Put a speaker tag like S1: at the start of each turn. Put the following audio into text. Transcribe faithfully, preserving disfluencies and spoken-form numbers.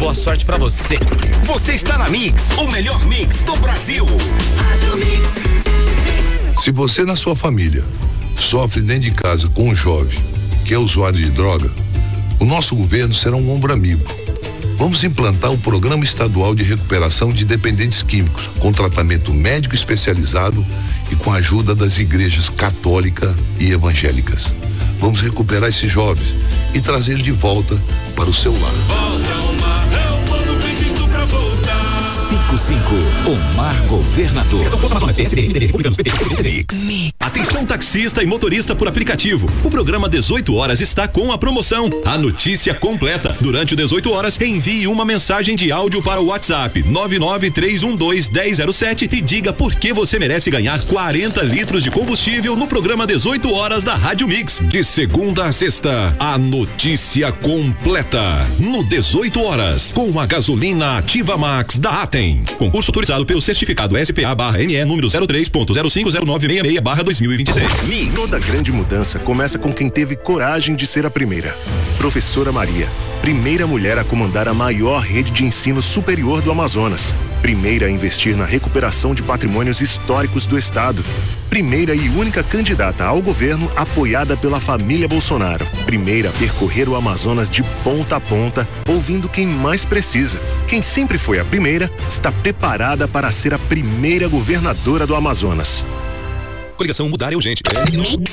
S1: boa sorte pra você.
S2: Você está na Mix, o melhor mix do Brasil.
S3: Rádio Mix.
S4: Se você na sua família sofre dentro de casa com um jovem que é usuário de droga, o nosso governo será um ombro amigo. Vamos implantar o Programa Estadual de Recuperação de Dependentes Químicos, com tratamento médico especializado e com a ajuda das igrejas católica e evangélicas. Vamos recuperar esses jovens e trazer de volta para o seu lar.
S5: Volta ao mar, é o povo pedindo pra voltar.
S6: cinco cinco, o Mar Governador.
S7: Atenção taxista e motorista por aplicativo. O programa dezoito horas está com a promoção. A notícia completa. Durante o dezoito horas, envie uma mensagem de áudio para o WhatsApp nove nove três um dois um zero zero sete e diga por que você merece ganhar quarenta litros de combustível no programa dezoito horas da Rádio Mix. De segunda a sexta, a notícia completa. No dezoito horas, com a gasolina Ativa Max da Atem. Concurso autorizado pelo certificado S P A barra M E número zero três ponto zero cinco zero nove seis seis barra dois mil e vinte e seis.
S8: Toda grande mudança começa com quem teve coragem de ser a primeira. Professora Maria, primeira mulher a comandar a maior rede de ensino superior do Amazonas. Primeira a investir na recuperação de patrimônios históricos do estado. Primeira e única candidata ao governo apoiada pela família Bolsonaro. Primeira a percorrer o Amazonas de ponta a ponta, ouvindo quem mais precisa. Quem sempre foi a primeira, está preparada para ser a primeira governadora do Amazonas.
S7: Coligação Mudar é urgente.